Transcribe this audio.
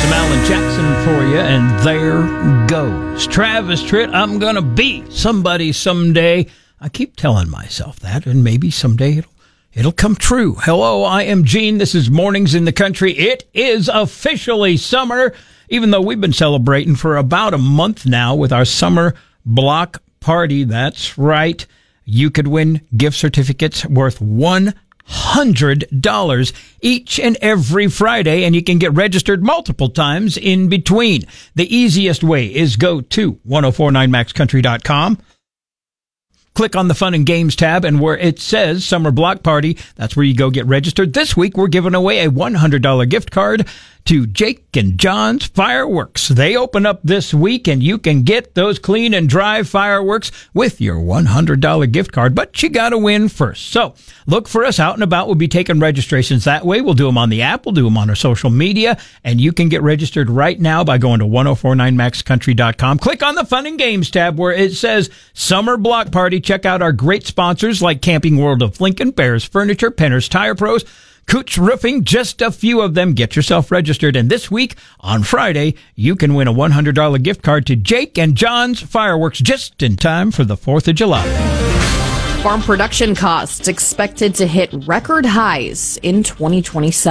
Some Alan Jackson for you, and there goes Travis Tritt. I'm gonna be somebody someday. I keep telling myself that, and maybe someday it'll come true. Hello, I am Gene. This is Mornings in the Country. It is officially summer, even though we've been celebrating for about a month now with our summer block party. That's right. You could win gift certificates worth $100 each and every Friday, and you can get registered multiple times in between. The easiest way is go to 1049maxcountry.com. Click on the Fun and Games tab, and where it says Summer Block Party, that's where you go get registered. This week, we're giving away a $100 gift card to Jake and John's Fireworks. They open up this week, and you can get those clean and dry fireworks with your $100 gift card, but you got to win first. So look for us out and about. We'll be taking registrations that way. We'll do them on the app. We'll do them on our social media, and you can get registered right now by going to 1049maxcountry.com. Click on the Fun and Games tab where it says Summer Block Party. Check out our great sponsors like Camping World of Lincoln, Bears Furniture, Penner's Tire Pros, Cooch Roofing, just a few of them. Get yourself registered. And this week, on Friday, you can win a $100 gift card to Jake and John's Fireworks just in time for the 4th of July. Farm production costs expected to hit record highs in 2027.